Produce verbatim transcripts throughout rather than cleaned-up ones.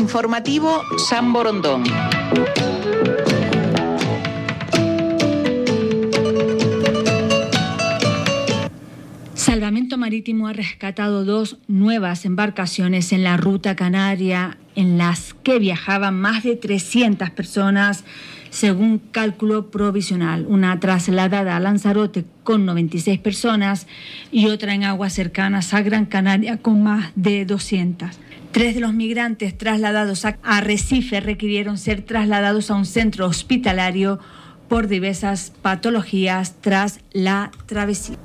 Informativo San Borondón. Salvamento Marítimo ha rescatado dos nuevas embarcaciones en la ruta canaria en las que viajaban más de trescientas personas, según cálculo provisional. Una trasladada a Lanzarote con noventa y seis personas y otra en aguas cercanas a Gran Canaria con más de doscientas. Tres de los migrantes trasladados a Arrecife requirieron ser trasladados a un centro hospitalario por diversas patologías tras la travesía.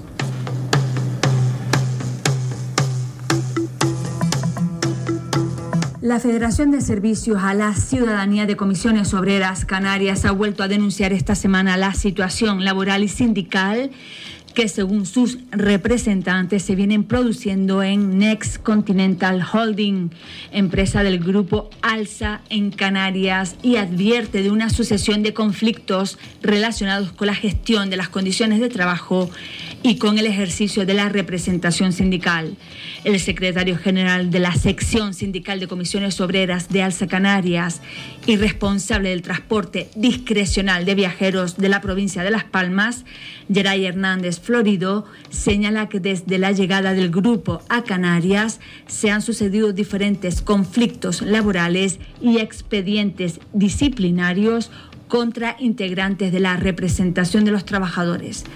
La Federación de Servicios a la Ciudadanía de Comisiones Obreras Canarias ha vuelto a denunciar esta semana la situación laboral y sindical que, según sus representantes, se vienen produciendo en Next Continental Holding, empresa del grupo Alsa en Canarias, y advierte de una sucesión de conflictos relacionados con la gestión de las condiciones de trabajo y con el ejercicio de la representación sindical. El secretario general de la sección sindical de comisiones obreras de Alsa Canarias y responsable del transporte discrecional de viajeros de la provincia de Las Palmas, Geray Hernández Florido, señala que desde la llegada del grupo a Canarias se han sucedido diferentes conflictos laborales y expedientes disciplinarios contra integrantes de la representación de los trabajadores.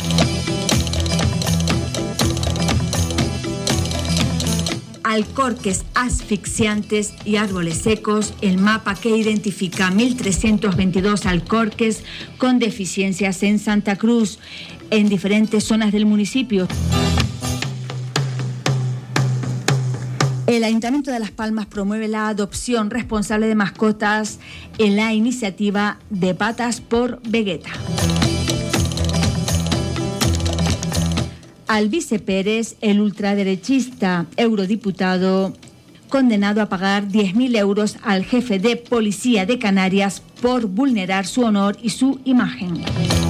Alcorques asfixiantes y árboles secos, el mapa que identifica mil trescientos veintidós alcorques con deficiencias en Santa Cruz, en diferentes zonas del municipio. El Ayuntamiento de Las Palmas promueve la adopción responsable de mascotas en la iniciativa de Patas por Vegeta. Alvise Pérez, el ultraderechista eurodiputado, condenado a pagar diez mil euros al jefe de policía de Canarias por vulnerar su honor y su imagen.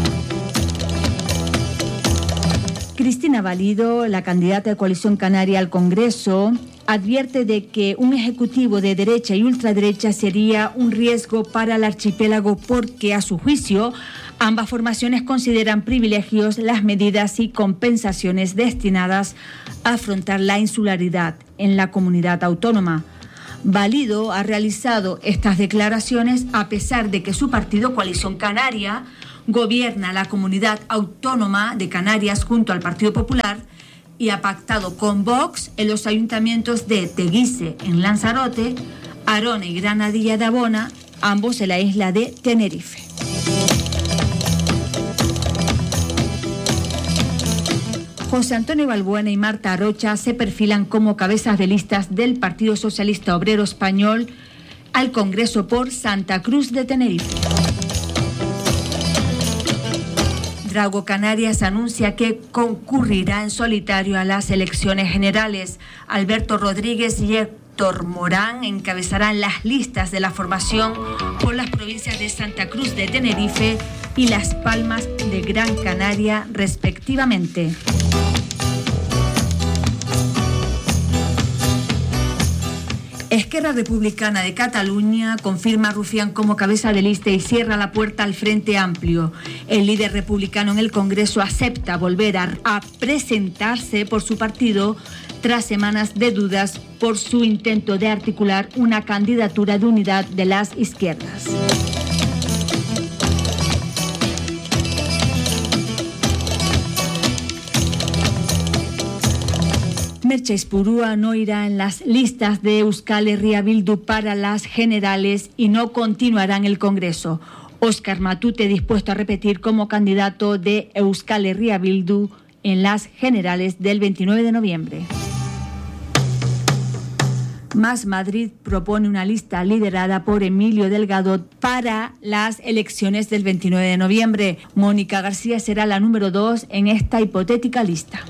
Cristina Valido, la candidata de Coalición Canaria al Congreso, advierte de que un ejecutivo de derecha y ultraderecha sería un riesgo para el archipiélago porque, a su juicio, ambas formaciones consideran privilegios las medidas y compensaciones destinadas a afrontar la insularidad en la comunidad autónoma. Valido ha realizado estas declaraciones a pesar de que su partido Coalición Canaria gobierna la comunidad autónoma de Canarias junto al Partido Popular y ha pactado con Vox en los ayuntamientos de Teguise en Lanzarote, Arona y Granadilla de Abona, ambos en la isla de Tenerife. José Antonio Balbuena y Marta Rocha se perfilan como cabezas de listas del Partido Socialista Obrero Español al Congreso por Santa Cruz de Tenerife. Drago Canarias anuncia que concurrirá en solitario a las elecciones generales. Alberto Rodríguez y Héctor Morán encabezarán las listas de la formación por las provincias de Santa Cruz de Tenerife y Las Palmas de Gran Canaria, respectivamente. Esquerra Republicana de Cataluña confirma a Rufián como cabeza de lista y cierra la puerta al Frente Amplio. El líder republicano en el Congreso acepta volver a, a presentarse por su partido tras semanas de dudas por su intento de articular una candidatura de unidad de las izquierdas. Merche Izpurúa no irá en las listas de Euskal Herria Bildu para las generales y no continuará en el Congreso. Óscar Matute dispuesto a repetir como candidato de Euskal Herria Bildu en las generales del veintinueve de noviembre. Más Madrid propone una lista liderada por Emilio Delgado para las elecciones del veintinueve de noviembre. Mónica García será la número dos en esta hipotética lista.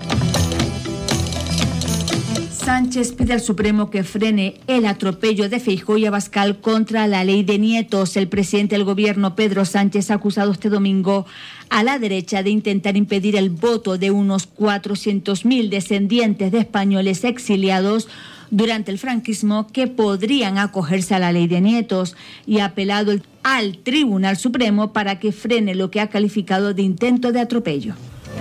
Sánchez pide al Supremo que frene el atropello de Feijóo y Abascal contra la ley de nietos. El presidente del gobierno, Pedro Sánchez, ha acusado este domingo a la derecha de intentar impedir el voto de unos cuatrocientos mil descendientes de españoles exiliados durante el franquismo que podrían acogerse a la ley de nietos y ha apelado al Tribunal Supremo para que frene lo que ha calificado de intento de atropello.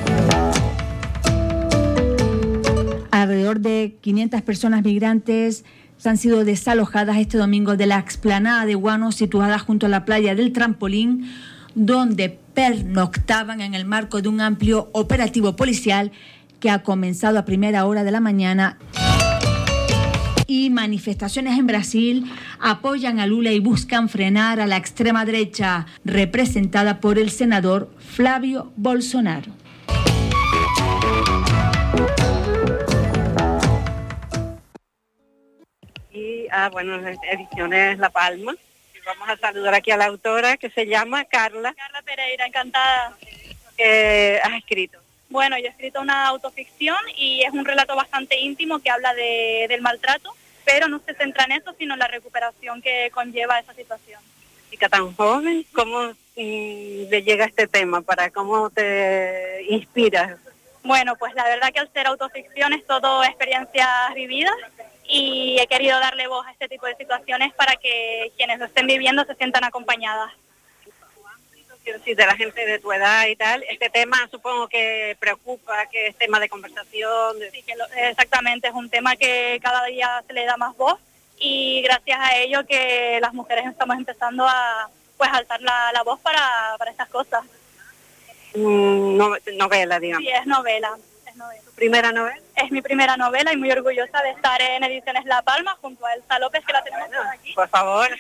Alrededor de quinientas personas migrantes han sido desalojadas este domingo de la explanada de Guano, situada junto a la playa del Trampolín, donde pernoctaban en el marco de un amplio operativo policial que ha comenzado a primera hora de la mañana. Y manifestaciones en Brasil apoyan a Lula y buscan frenar a la extrema derecha, representada por el senador Flávio Bolsonaro. Y, ah, bueno, Ediciones La Palma. Y vamos a saludar aquí a la autora, que se llama Carla. Carla Pereira, encantada. ¿Qué has escrito? Bueno, yo he escrito una autoficción y es un relato bastante íntimo que habla de, del maltrato, pero no se centra en eso, sino en la recuperación que conlleva esa situación. Chica tan joven, ¿cómo mm, le llega este tema? ¿Para cómo te inspiras? Bueno, pues la verdad que al ser autoficción es todo experiencias vividas y he querido darle voz a este tipo de situaciones para que quienes lo estén viviendo se sientan acompañadas. Quiero decir, de la gente de tu edad y tal, este tema supongo que preocupa, que es tema de conversación. De... Sí, que lo, exactamente, es un tema que cada día se le da más voz y gracias a ello que las mujeres estamos empezando a pues alzar la, la voz para, para estas cosas. Mm, no, novela, digamos. Sí, es novela. Es novela. ¿Tu primera novela? Es mi primera novela y muy orgullosa de estar en Ediciones La Palma junto a Elsa López, que la tenemos bueno, por aquí. Por favor.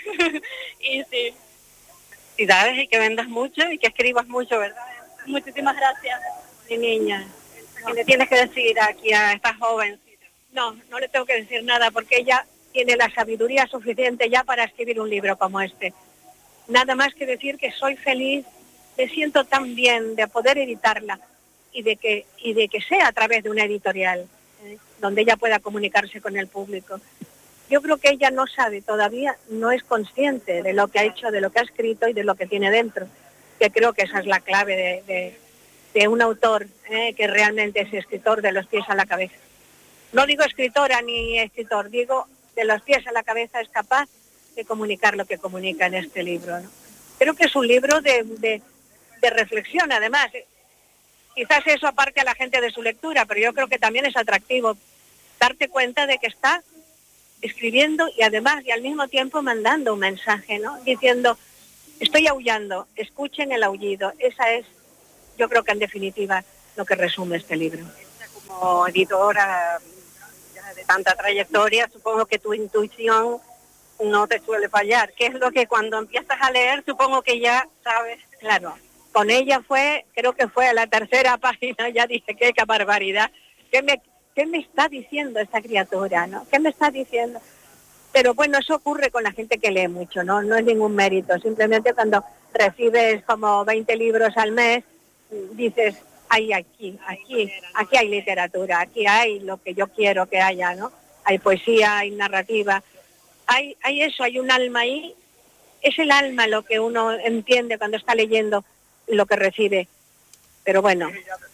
Y sí. Felicidades y que vendas mucho y que escribas mucho, ¿verdad? Muchísimas gracias. Mi niña, ¿qué le tienes que decir aquí a esta jovencita? No, no le tengo que decir nada porque ella tiene la sabiduría suficiente ya para escribir un libro como este. Nada más que decir que soy feliz, me siento tan bien de poder editarla y de que, y de que sea a través de una editorial, ¿eh? donde ella pueda comunicarse con el público. Yo creo que ella no sabe todavía, no es consciente de lo que ha hecho, de lo que ha escrito y de lo que tiene dentro, que creo que esa es la clave de, de, de un autor ¿eh? que realmente es escritor de los pies a la cabeza. No digo escritora ni escritor, digo de los pies a la cabeza es capaz de comunicar lo que comunica en este libro, ¿no? Creo que es un libro de, de, de reflexión, además. Quizás eso aparte a la gente de su lectura, pero yo creo que también es atractivo darte cuenta de que está escribiendo y además y al mismo tiempo mandando un mensaje, ¿no? Diciendo, estoy aullando, escuchen el aullido. Esa es, yo creo que en definitiva, lo que resume este libro. Como editora de tanta trayectoria, supongo que tu intuición no te suele fallar. ¿Qué es lo que cuando empiezas a leer, supongo que ya sabes? Claro, con ella fue, creo que fue a la tercera página, ya dije, qué barbaridad, ¿qué me, qué me está diciendo esta criatura, ¿no? ¿Qué me está diciendo? Pero bueno, eso ocurre con la gente que lee mucho, ¿no? No es ningún mérito, simplemente cuando recibes como veinte libros al mes, dices, hay aquí, aquí, aquí hay literatura, aquí hay lo que yo quiero que haya, ¿no? Hay poesía, hay narrativa, hay, hay eso, hay un alma ahí, es el alma lo que uno entiende cuando está leyendo lo que recibe. Pero bueno,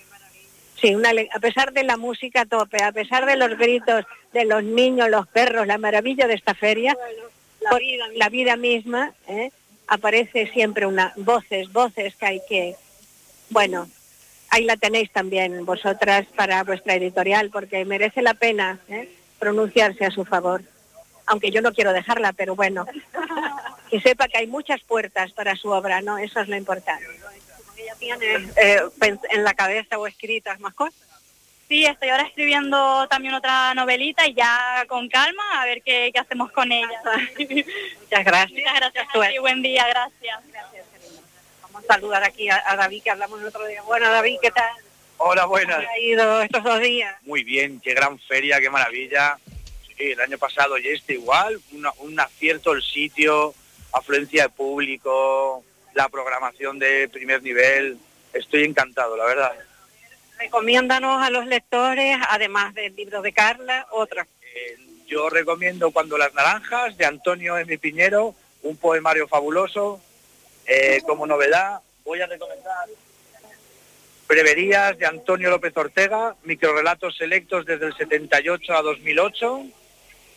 sí, una, a pesar de la música a tope, a pesar de los gritos de los niños, los perros, la maravilla de esta feria, bueno, la, vida, la vida misma, ¿eh? aparece siempre una voces, voces que hay que, bueno, ahí la tenéis también vosotras para vuestra editorial, porque merece la pena ¿eh? pronunciarse a su favor. Aunque yo no quiero dejarla, pero bueno, que sepa que hay muchas puertas para su obra, ¿no? Eso es lo importante. ¿Ella tiene eh, en la cabeza o escritas más cosas? Sí, estoy ahora escribiendo también otra novelita y ya con calma a ver qué, qué hacemos con ella. Muchas gracias. Muchas gracias a ti, buen día, gracias. Gracias, cariño. Vamos a saludar aquí a, a David, que hablamos el otro día. Bueno, David, ¿qué tal? Hola, buenas. ¿Cómo ha ido estos dos días? Muy bien, qué gran feria, qué maravilla. Sí, el año pasado y este igual, una, un acierto el sitio, afluencia de público, la programación de primer nivel. Estoy encantado, la verdad. Recomiéndanos a los lectores, además del libro de Carla, otra. Eh, yo recomiendo Cuando las naranjas, de Antonio M. Piñero, un poemario fabuloso. Eh, como novedad, voy a recomendar Breverías, de Antonio López Ortega, microrrelatos selectos desde el setenta y ocho a dos mil ocho.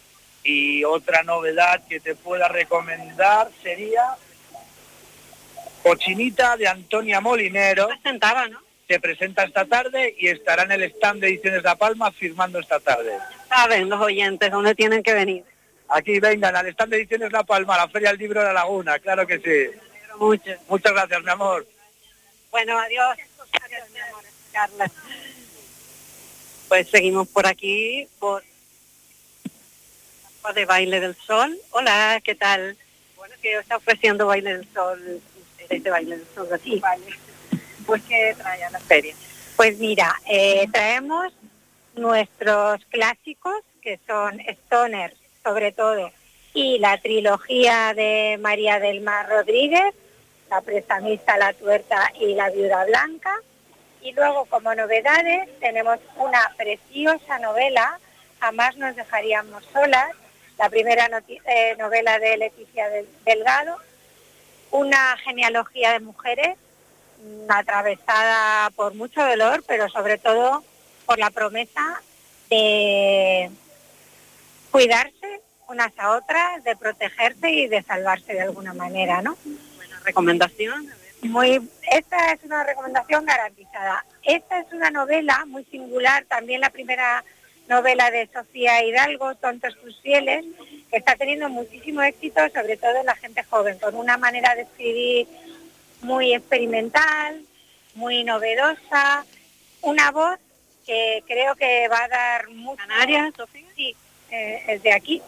Y otra novedad que te pueda recomendar sería Cochinita de Antonia Molinero. Presentaba, ¿no? Se presenta esta tarde y estará en el stand de Ediciones La Palma firmando esta tarde. Saben los oyentes dónde tienen que venir. Aquí vengan al stand de Ediciones La Palma, a la Feria del Libro de la Laguna, claro que sí. Mucho. Muchas gracias, mi amor. Bueno, adiós. Adiós, mi amor. Carla. Pues seguimos por aquí, por de Baile del Sol. Hola, ¿qué tal? Bueno, que está ofreciendo Baile del Sol, este Baile del Sol así. Vale. Pues, ¿qué trae a la feria? Pues mira, eh, traemos nuestros clásicos, que son Stoner, sobre todo, y la trilogía de María del Mar Rodríguez, La prestamista, La tuerta y La viuda blanca. Y luego, como novedades, tenemos una preciosa novela, Jamás nos dejaríamos solas, la primera eh, novela de Leticia Delgado, una genealogía de mujeres atravesada por mucho dolor, pero sobre todo por la promesa de cuidarse unas a otras, de protegerse y de salvarse de alguna manera, ¿no? Buena recomendación. Muy, esta es una recomendación garantizada. Esta es una novela muy singular, también la primera novela de Sofía Hidalgo, Tontos tus fieles, que está teniendo muchísimo éxito, sobre todo en la gente joven, con una manera de escribir muy experimental, muy novedosa, una voz que creo que va a dar mucho... ¿Canarias, Sofía? Sí, eh, es de aquí.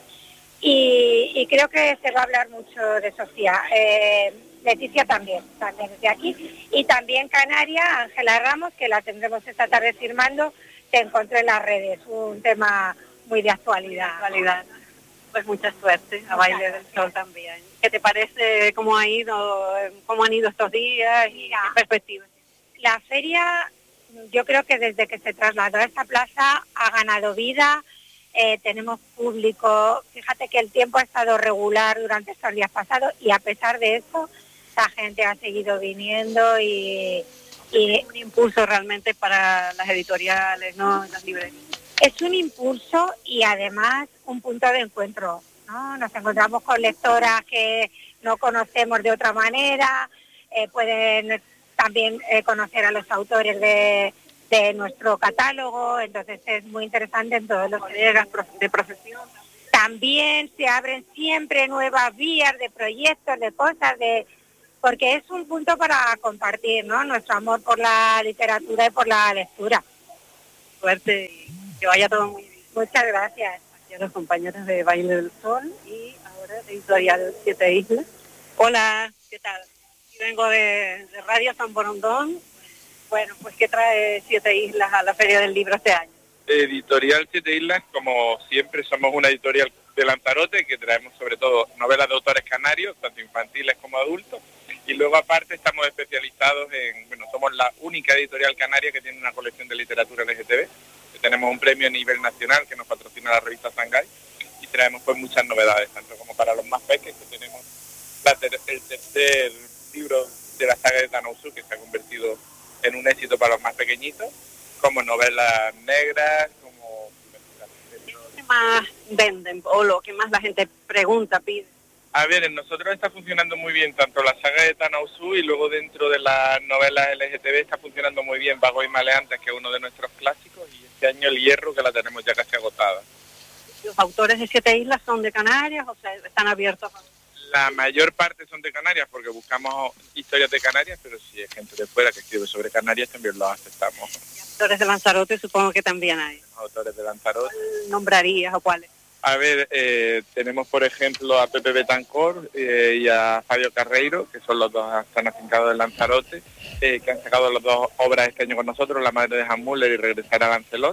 Y, y creo que se va a hablar mucho de Sofía. Eh, Leticia también, también es de aquí. Y también Canaria, Ángela Ramos, que la tendremos esta tarde firmando, Te encontré en las redes, un tema muy de actualidad. actualidad. Pues mucha suerte, a Baile del Sol también. ¿Qué te parece cómo ha ido, cómo han ido estos días y qué perspectivas? La feria, yo creo que desde que se trasladó a esta plaza ha ganado vida, eh, tenemos público, fíjate que el tiempo ha estado regular durante estos días pasados y a pesar de eso, la gente ha seguido viniendo y... y un impulso realmente para las editoriales, ¿no? Las librerías. Es un impulso y además un punto de encuentro, ¿no? Nos encontramos con lectoras que no conocemos de otra manera, eh, pueden también eh, conocer a los autores de, de nuestro catálogo, entonces es muy interesante en todos los colegas de profesión. También se abren siempre nuevas vías de proyectos, de cosas, de porque es un punto para compartir, ¿no? Nuestro amor por la literatura y por la lectura. Suerte y que vaya todo muy bien. Muchas gracias. Aquí a los compañeros de Baile del Sol y ahora Editorial Siete Islas. Hola, ¿qué tal? Vengo de, de Radio San Borondón. Bueno, pues ¿qué trae Siete Islas a la Feria del Libro este año? Editorial Siete Islas, como siempre, somos una editorial de Lanzarote que traemos sobre todo novelas de autores canarios, tanto infantiles como adultos. Y luego aparte estamos especializados en, bueno, somos la única editorial canaria que tiene una colección de literatura L G T B, que tenemos un premio a nivel nacional que nos patrocina la revista Shanghái y traemos pues muchas novedades, tanto como para los más pequeños, que tenemos la ter el tercer libro de la saga de Tanausu, que se ha convertido en un éxito para los más pequeñitos, como novelas negras, como... ¿Qué más venden o lo que más la gente pregunta, pide? A ver, en nosotros está funcionando muy bien tanto la saga de Tanausu y luego dentro de las novelas L G T B está funcionando muy bien Vago y Maleantes, que es uno de nuestros clásicos, y este año El Hierro, que la tenemos ya casi agotada. ¿Los autores de Siete Islas son de Canarias o sea, están abiertos? La mayor parte son de Canarias porque buscamos historias de Canarias, pero si hay gente de fuera que escribe sobre Canarias también los aceptamos. ¿Y autores de Lanzarote supongo que también hay? Autores de Lanzarote. ¿Cuál nombrarías o cuáles? A ver, eh, tenemos por ejemplo a Pepe Betancor eh, y a Fabio Carreiro, que son los dos que están afincados en Lanzarote, eh, que han sacado las dos obras este año con nosotros, La madre de Hans Müller y Regresar a Lancelot.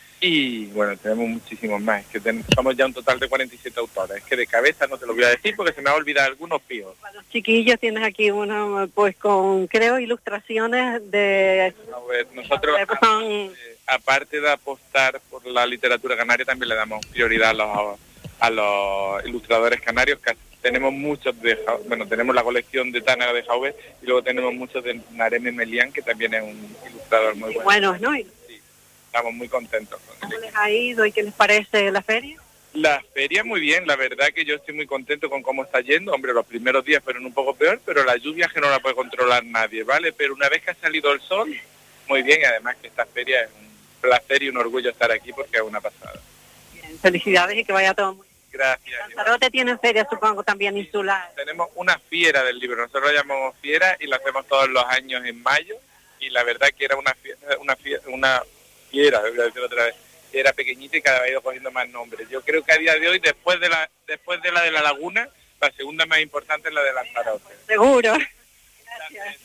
Y bueno, tenemos muchísimos más, es que ten, somos ya un total de cuarenta y siete autores, es que de cabeza no te lo voy a decir porque se me ha olvidado algunos píos. Para los chiquillos tienes aquí uno pues con, creo, ilustraciones de... A ver, nosotros, de son... eh, aparte de apostar por la literatura canaria, también le damos prioridad a los, a los ilustradores canarios, que tenemos muchos de, bueno, tenemos la colección de Tana de Jauve y luego tenemos muchos de Nareme Melián, que también es un ilustrador muy bueno. Buenos, ¿no? Estamos muy contentos con ¿Cómo les ha ido y qué les parece la feria? La feria muy bien, la verdad que yo estoy muy contento con cómo está yendo. Hombre, los primeros días fueron un poco peor, pero la lluvia es que no la puede controlar nadie, ¿vale? Pero una vez que ha salido el sol, muy bien, y además que esta feria es un placer y un orgullo estar aquí porque es una pasada. Bien, felicidades y que vaya todo muy bien. Gracias. Lanzarote tiene feria, supongo, también insular. Tenemos una fiera del libro, nosotros la llamamos fiera y la hacemos todos los años en mayo, y la verdad que era una fiera, una fiera, una fiera, voy a decir otra vez, era pequeñita y cada vez ha ido cogiendo más nombres. Yo creo que a día de hoy, después de la después de la de la Laguna, la segunda más importante es la de Lanzarote. Seguro. Gracias.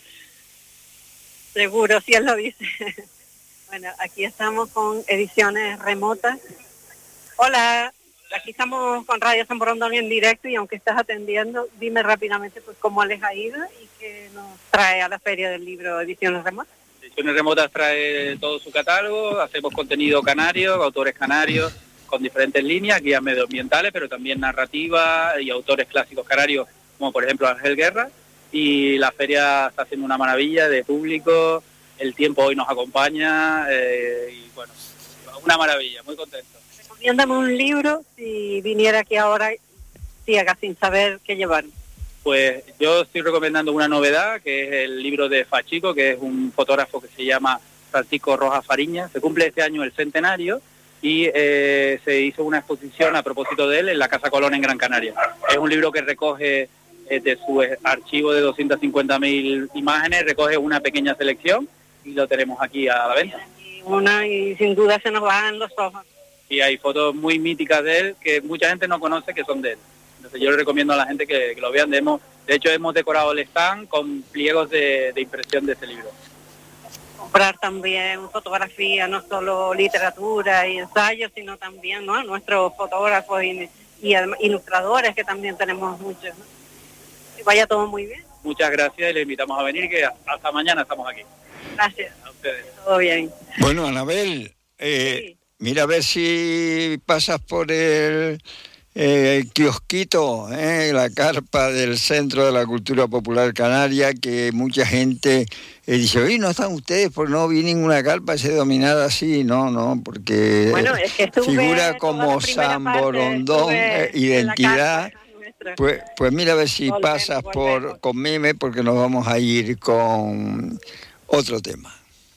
Seguro, si él lo dice. Bueno, aquí estamos con ediciones remotas. Hola, aquí estamos con Radio San Borondón en directo, y aunque estás atendiendo, dime rápidamente pues cómo les ha ido y qué nos trae a la Feria del Libro Ediciones Remotas. Ediciones Remotas trae todo su catálogo, hacemos contenido canario, autores canarios, con diferentes líneas, guías medioambientales, pero también narrativa y autores clásicos canarios, como por ejemplo Ángel Guerra, y la feria está haciendo una maravilla de público, el tiempo hoy nos acompaña, eh, y bueno, una maravilla, muy contento. Recomiéndame un libro, si viniera aquí ahora, ciega, sin saber qué llevar. Pues yo estoy recomendando una novedad, que es el libro de Fachico, que es un fotógrafo que se llama Francisco Rojas Fariña. Se cumple este año el centenario y eh, se hizo una exposición a propósito de él en la Casa Colón en Gran Canaria. Es un libro que recoge eh, de su archivo de doscientas cincuenta mil imágenes, recoge una pequeña selección y lo tenemos aquí a la venta. Y una, y sin duda se nos van los ojos. Y hay fotos muy míticas de él que mucha gente no conoce que son de él. Entonces yo le recomiendo a la gente que, que lo vean. De, hemos, de hecho hemos decorado el stand con pliegos de, de impresión de ese libro. Comprar también fotografía, no solo literatura y ensayos, sino también, ¿no?, nuestros fotógrafos y, y ilustradores, que también tenemos muchos, ¿no? Que vaya todo muy bien. Muchas gracias y le invitamos a venir, que hasta mañana estamos aquí. Gracias. A ustedes. Todo bien. Bueno, Anabel, eh, sí. Mira a ver si pasas por el... Eh, kiosquito, eh, la carpa del Centro de la Cultura Popular Canaria, que mucha gente eh, dice, oye, ¿no están ustedes? Pues no vi ninguna carpa ese dominada así, no, no, porque bueno, es que figura como San Borondón, eh, identidad. Pues, pues mira a ver si volvemos, pasas volvemos. por con Meme, porque nos vamos a ir con otro tema.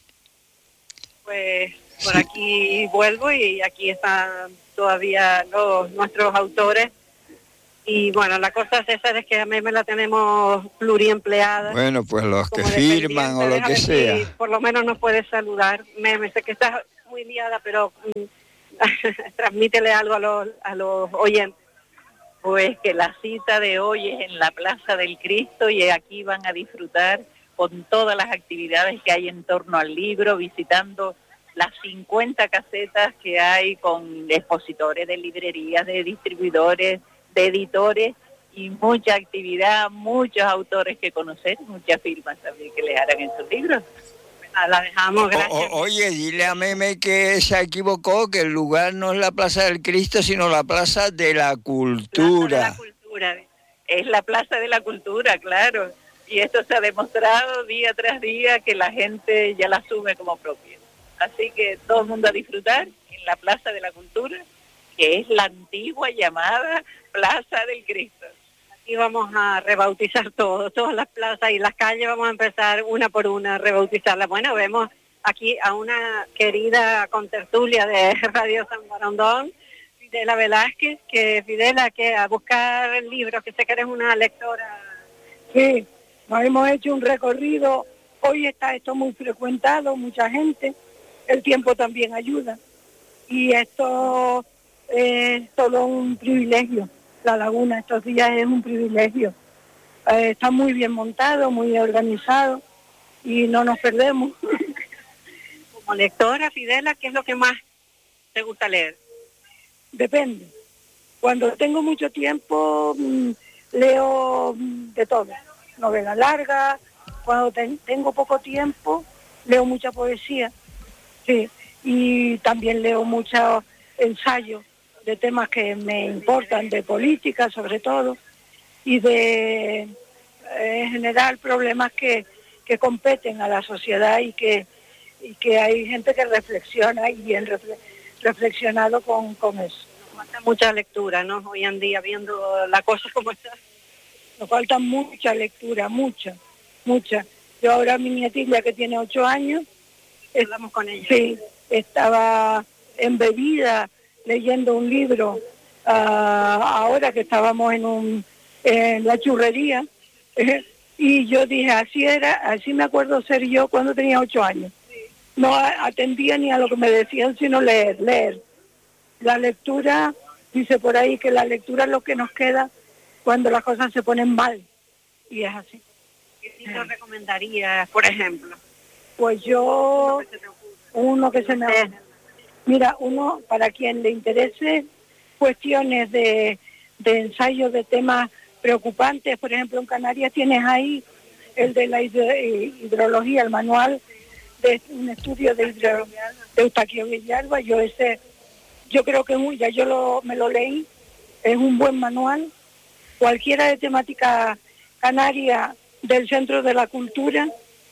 Pues por sí. Aquí vuelvo y aquí están todavía los nuestros autores, y bueno, la cosa es esa, es que a Meme la tenemos pluriempleada. Bueno, pues los que firman o lo que sea. Si por lo menos nos puedes saludar. Meme, sé que estás muy liada, pero transmítele algo a los, a los oyentes. Pues que la cita de hoy es en la Plaza del Cristo, y aquí van a disfrutar con todas las actividades que hay en torno al libro, visitando las cincuenta casetas que hay con expositores de librerías, de distribuidores, de editores, y mucha actividad, muchos autores que conocer, muchas firmas también que les harán en sus libros. La dejamos, gracias. O, o, oye, dile a Meme que se equivocó, que el lugar no es la Plaza del Cristo, sino la Plaza de la Cultura. Plaza de la Cultura. Es la Plaza de la Cultura, claro. Y esto se ha demostrado día tras día que la gente ya la asume como propia. Así que todo el mundo a disfrutar en la Plaza de la Cultura, que es la antigua llamada Plaza del Cristo. Aquí vamos a rebautizar todo, todas las plazas y las calles, vamos a empezar una por una a rebautizarlas. Bueno, vemos aquí a una querida contertulia de Radio San Borondón, Fidela Velázquez, que Fidela, que a buscar libros, que sé que eres una lectora. Sí, nos hemos hecho un recorrido, hoy está esto muy frecuentado, mucha gente, el tiempo también ayuda, y esto es todo un privilegio. La Laguna estos días es un privilegio. Eh, está muy bien montado, muy organizado, y no nos perdemos. Como lectora, Fidela, ¿qué es lo que más te gusta leer? Depende. Cuando tengo mucho tiempo, mmm, leo de todo. Novela larga. Cuando ten, tengo poco tiempo, leo mucha poesía. Sí. Y también leo muchos ensayos de temas que me importan, de política sobre todo, y de eh, en general problemas que, que competen a la sociedad, y que, y que hay gente que reflexiona, y bien refle, reflexionado con, con eso. Falta mucha lectura, ¿no? Hoy en día, viendo la cosa como está. Nos falta mucha lectura, mucha, mucha. Yo ahora mi nietilla que tiene ocho años, hablamos con ella. Sí, estaba embebida leyendo un libro uh, ahora que estábamos en un en la churrería eh, y yo dije, así era, así me acuerdo ser yo cuando tenía ocho años. No atendía ni a lo que me decían, sino leer, leer. La lectura, dice por ahí que la lectura es lo que nos queda cuando las cosas se ponen mal. Y es así. ¿Qué libro recomendarías, por ejemplo? Pues yo, uno que se me... Mira, uno, para quien le interese cuestiones de, de ensayo de temas preocupantes, por ejemplo, en Canarias tienes ahí el de la hidrología, el manual de un estudio de, hidro, de Eustaquio Villalba. Yo ese, yo creo que ya yo lo, me lo leí, es un buen manual. Cualquiera de temática canaria del Centro de la Cultura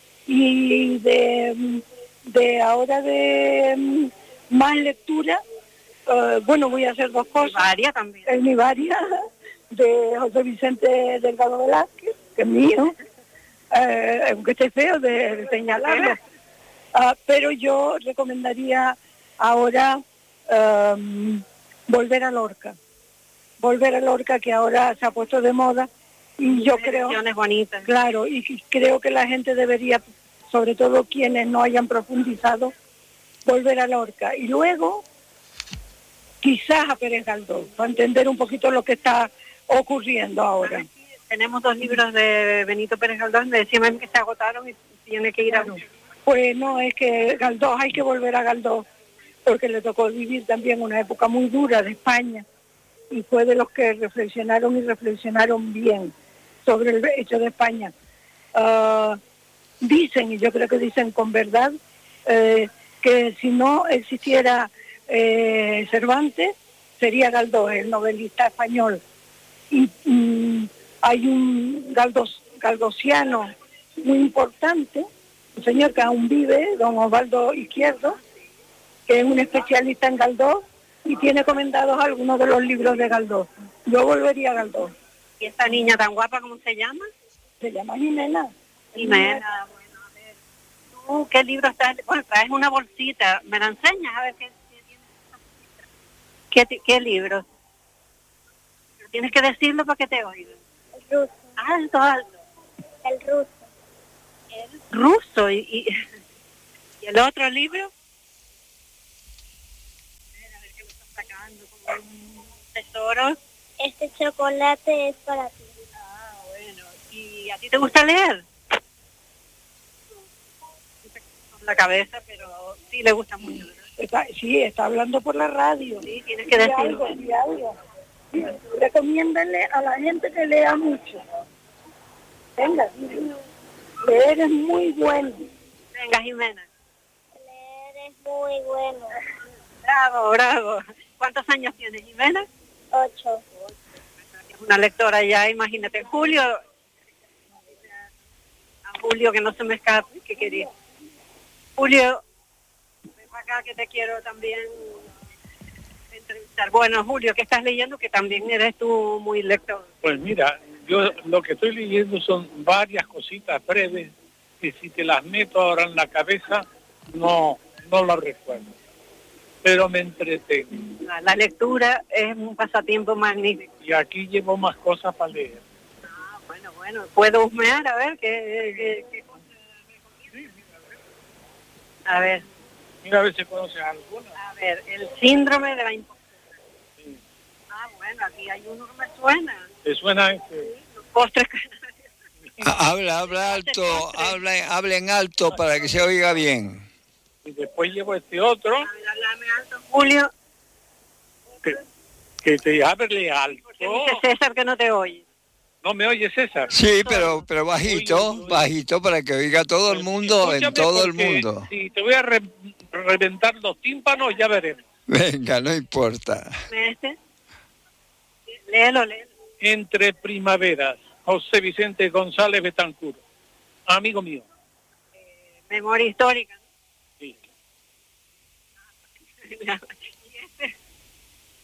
y de, de ahora de más lectura, uh, bueno, voy a hacer dos cosas. Nivaria también. El Nivaria de José Vicente Delgado Velázquez, que es mío, eh, aunque esté feo de, de señalarlo. Uh, pero yo recomendaría ahora um, volver a Lorca. Volver a Lorca, que ahora se ha puesto de moda. Y yo creo, bonitas. Claro, y creo que la gente debería, sobre todo quienes no hayan profundizado, volver a Lorca. Y luego, quizás a Pérez Galdós, para entender un poquito lo que está ocurriendo ahora. Tenemos dos libros de Benito Pérez Galdós, me decían que se agotaron y tiene que ir a... Pues no, es que Galdós, hay que volver a Galdós, porque le tocó vivir también una época muy dura de España, y fue de los que reflexionaron y reflexionaron bien sobre el hecho de España. Uh, dicen, y yo creo que dicen con verdad, eh, que si no existiera eh, Cervantes, sería Galdós, el novelista español. Y mm, hay un Galdós, galdosiano muy importante, un señor que aún vive, don Osvaldo Izquierdo, que es un especialista en Galdós y tiene comentados algunos de los libros de Galdós. Yo volvería a Galdós. ¿Y esta niña tan guapa, cómo se llama? Se llama Jimena. Jimena, bueno, a ver. ¿Tú qué libro estás? Bueno, traes una bolsita. ¿Me la enseñas? A ver qué ¿Qué, qué libro? Tienes que decirlo para que te oigan. El ruso. Alto, alto. El ruso. El ruso. ¿Y, y, ¿y el otro libro? A ver qué me estás sacando. Como un tesoro. Este chocolate es para ti. Ah, bueno. ¿Y a ti te gusta leer? Con la cabeza, pero sí le gusta mucho, ¿verdad? Está, sí, está hablando por la radio. Sí, tienes que decirlo. Algo, di algo. Sí, recomiéndale a la gente que lea mucho. Venga, leer es muy bueno. Venga, Jimena. Leer es muy bueno. Bravo, bravo. ¿Cuántos años tienes, Jimena? Ocho. Una lectora ya, imagínate. Julio, a Julio que no se me escape, que quería. Julio, ven para acá que te quiero también entrevistar. Bueno, Julio, ¿qué estás leyendo? Que también eres tú muy lector. Pues mira, yo lo que estoy leyendo son varias cositas breves que si te las meto ahora en la cabeza no, no las recuerdo. Pero me entretengo. La, la lectura es un pasatiempo magnífico. Y aquí llevo más cosas para leer. Ah, bueno, bueno. ¿Puedo husmear? A ver, ¿qué, qué, qué cosa recomiendas? A ver. Mira a ver si conoces alguna. A ver, el síndrome de la impostura. Sí. Ah, bueno, aquí hay uno que me suena. ¿Te suena este? Sí, los postres canarios. Habla, habla alto, habla, habla en alto para que se oiga bien. Y después llevo este otro. Háblame alto, Julio. Que, que te hable alto. Porque dice César que no te oye. ¿No me oye, César? Sí, pero pero bajito, oye, oye. bajito para que oiga todo el mundo, en todo el mundo. Si te voy a re reventar los tímpanos, ya veremos. Venga, no importa. ¿Este? Léelo, léelo. Entre primaveras, José Vicente González Betancur, amigo mío. Eh, memoria histórica. Sí. ¿Y este?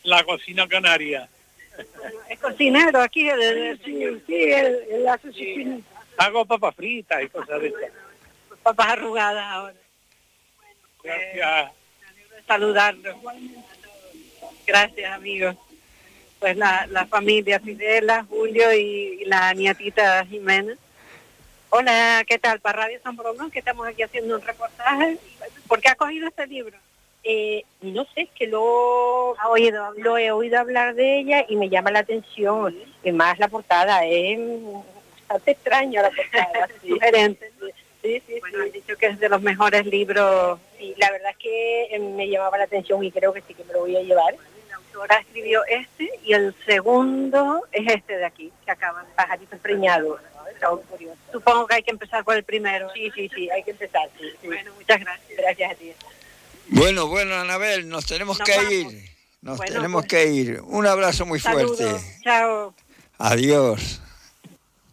la cocina canaria. Es cocinero aquí, el, el- sí, sí, él, él hace su cocina. Hago papas fritas y cosas de esas. Papas arrugadas ahora. Gracias. Saludarlos. Gracias, amigos. Pues la, la familia Fidela, Julio y, y la nietita Jimena. Hola, ¿qué tal? Para Radio San Borondón, que estamos aquí haciendo un reportaje. ¿Por qué ha cogido este libro? Eh, no sé, es que lo, ¿Ha oído hablar? lo he oído hablar de ella y me llama la atención. Y más la portada, es bastante extraña la portada. Sí. Sugerente. Sí, sí, Bueno, sí. han dicho que es de los mejores libros. Sí, la verdad es que eh, me llamaba la atención y creo que sí que me lo voy a llevar. La autora escribió este y el segundo es este de aquí, que acaban. Pajarito preñado. Está curioso. Supongo que hay que empezar por el primero. Sí, sí, sí, hay que empezar. Sí, sí. Bueno, muchas gracias. Gracias a ti. Bueno, bueno, Anabel, nos tenemos Nos que vamos. ir. Nos Bueno, tenemos pues, que ir. Un abrazo muy Saludos. fuerte. Chao. Adiós.